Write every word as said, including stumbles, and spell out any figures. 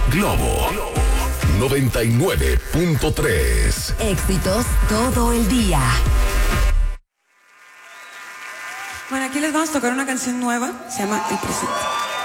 Globo noventa y nueve punto tres. Éxitos todo el día. Bueno, aquí les vamos a tocar una canción nueva, se llama El Presente.